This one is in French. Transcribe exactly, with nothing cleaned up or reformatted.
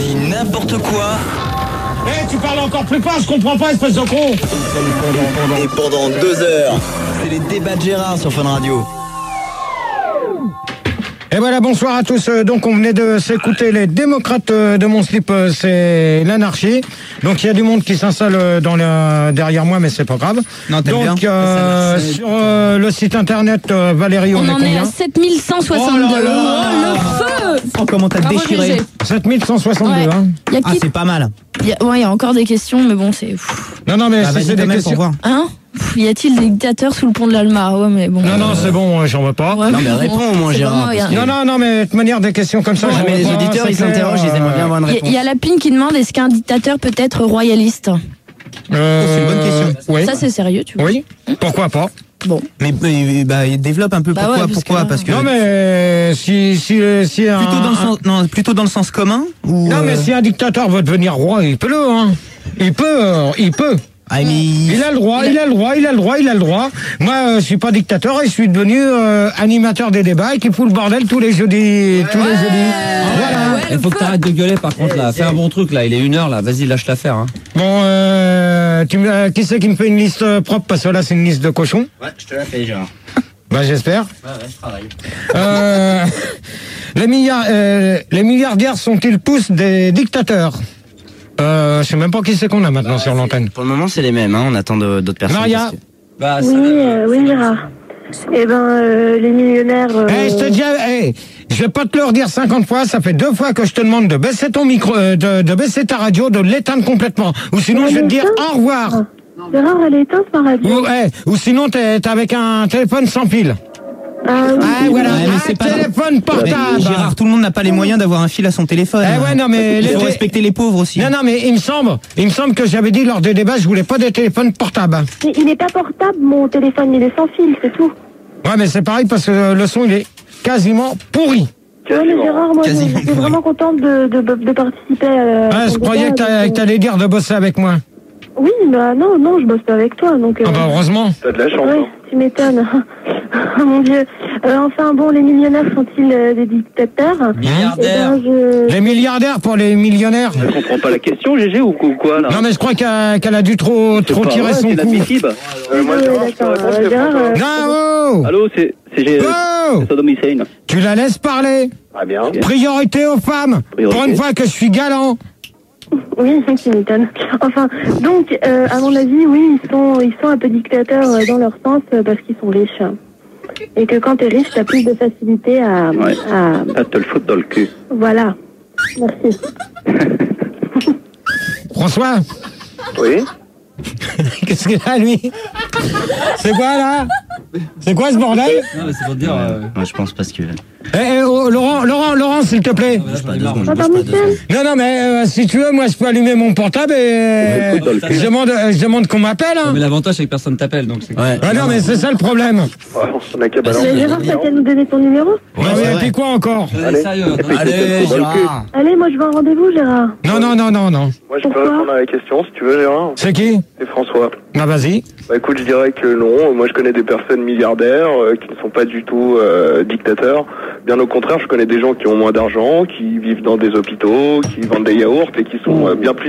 dit n'importe quoi. Eh, hey, tu parles encore plus fort, je comprends pas, espèce de con. Et pendant deux heures, c'est les débats de Gérard sur Fun Radio. Et voilà, bonsoir à tous. Donc on venait de s'écouter les démocrates de mon slip, c'est l'anarchie. Donc il y a du monde qui s'installe dans le, derrière moi, mais c'est pas grave. Non, donc euh, sur euh, le site internet euh, Valérie, on, on est en combien? est à sept mille cent soixante-deux. Oh, là là. Oh, le feu. Oh, comment t'as Bravo, déchiré. G G. sept mille cent soixante-deux, Ouais. hein. Y a Ah, qui... c'est pas mal. y a... Ouais, il y a encore des questions, mais bon, c'est... Non, non, mais Ah, si vas-y, c'est des quand même, pour questions... voir. Hein? Pff, y a-t-il des dictateurs sous le pont de l'Alma? Ouais, mais bon. Non, non, c'est bon, j'en veux pas. Ouais, Non, mais réponds au moins, c'est Gérard, pas moyen. Non, non, non, mais de toute manière, des questions comme ça, Non, j'en mais veux les pas, auditeurs, c'est ils clair, s'interrogent, ils aimeraient bien avoir une Il réponse. y, y a Lapine qui demande, est-ce qu'un dictateur peut être royaliste? Euh, c'est une bonne question. Oui. Ça, c'est sérieux, tu vois. Oui, pourquoi pas? Bon. Mais, mais bah, développe un peu Bah pourquoi, ouais, parce pourquoi, que- parce que Non, mais si, si, si un... plutôt dans le sens, non, plutôt dans le sens commun ou Non, mais euh, si un dictateur veut devenir roi, il peut le, hein. Il peut, euh, il peut. ah, mais Il a le droit, il a le droit, il a le droit, il a le droit. Moi, euh, je suis pas dictateur et je suis devenu euh, animateur des débats et qui fout le bordel tous les jeudis, tous les jeudis. Voilà. Il faut que t'arrêtes de gueuler par contre là. Fais un bon truc là, il est une heure là, vas-y lâche l'affaire. Hein. Bon, euh, tu me- euh, qui c'est qui me fait une liste euh, propre parce que là c'est une liste de cochons. Ouais, je te la fais Gérard. Bah j'espère. Ouais, ouais, je travaille. Euh, les, milliards, euh, les milliardaires sont-ils tous des dictateurs? Euh, je sais même pas qui c'est qu'on a maintenant sur l'antenne. Pour le moment, c'est les mêmes, hein. On attend de- d'autres personnes. Maria. parce que- Bah, Oui, ça- euh, oui, Gérard. Eh ben, euh, les millionnaires... euh, Eh, je te dis, eh, je vais pas te le redire cinquante fois, ça fait deux fois que je te demande de baisser ton micro, euh, de, de baisser ta radio, de l'éteindre complètement. Ou sinon, je vais te dire au revoir. Gérard, elle est éteinte, ma radio. Ou, eh, ou sinon, t'es t'es avec un téléphone sans fil. Ah oui. Ah, voilà, Ouais, mais un c'est pas- téléphone Mais, portable. Gérard, tout le monde n'a pas les moyens d'avoir un fil à son téléphone. Eh ouais, non, mais il les faut té- respecter les pauvres aussi. Non, non, mais il me semble, il me semble que j'avais dit lors des débats, je voulais pas des téléphones portables. Mais il n'est pas portable, mon téléphone, il est sans fil, c'est tout. Ouais, mais c'est pareil parce que le son, il est quasiment pourri. Ouais, mais Gérard, moi, je Quasiment. suis vraiment contente de, de, de participer à... Ah, je croyais que t'a- que t'allais dire de bosser avec moi. Oui, bah non, non, je bosse pas avec toi, donc... euh, Ah bah heureusement. T'as de la chance, ouais, hein. tu m'étonnes. Oh mon Dieu. Euh, enfin, bon, les millionnaires sont-ils euh, des dictateurs? Milliardaires. Eh ben, je... Les milliardaires pour les millionnaires. Je comprends pas la question, G G, ou, ou quoi, là? Non mais je crois qu'elle qu'elle a dû trop C'est trop pas tirer vrai, son c'est coup. inadmissible. Euh, moi, Ouais, Gérard, je te d'accord, réponds, je euh, te Gérard, réponds, euh, toi. Non, oh, Allô, c'est c'est G- oh, c'est Saddam Hussein. tu la laisses parler. Ah bien. Priorité aux femmes. Priorité. Pour une fois que je suis galant. Oui, qui m'étonne. Enfin, donc, euh, à mon avis, oui, ils sont, ils sont un peu dictateurs euh, dans leur sens euh, parce qu'ils sont riches. Et que quand t'es riche, t'as plus de facilité à, Ouais. à... À te le foutre dans le cul. Voilà. Merci. François, Oui. qu'est-ce qu'il a lui? C'est quoi là? C'est quoi ce bordel? Non, mais c'est pour te dire. Euh... Moi, je pense parce que. Eh, eh, oh, Laurent, Laurent, Laurent, s'il te plaît. là, j'en ai deux marre. secondes. Attends, Michel. Non, non, mais euh, si tu veux, moi je peux allumer mon portable et euh, Écoute, dans le cul. je demande, euh, je demande qu'on m'appelle. Hein. Mais l'avantage c'est que personne t'appelle donc c'est. Ouais. Ah non, mais c'est ça le problème. Ouais, on a qu'à balancer. Mais Gérard, t'as qu'à nous donner ton numéro? non, c'est mais vrai. puis quoi encore? Allez, sérieux. Et puis, Allez, c'est dans le cul. Gérard. Allez, moi, je veux un rendez-vous, Gérard. Non, non, non, non, non. Moi, je peux Pourquoi répondre à la question, si tu veux, Gérard. C'est qui? C'est François. Bah vas-y. Bah écoute, je dirais que non. Moi, je connais des personnes milliardaires euh, qui ne sont pas du tout euh, dictateurs. Bien au contraire, je connais des gens qui ont moins d'argent, qui vivent dans des hôpitaux, qui vendent des yaourts et qui sont euh, bien plus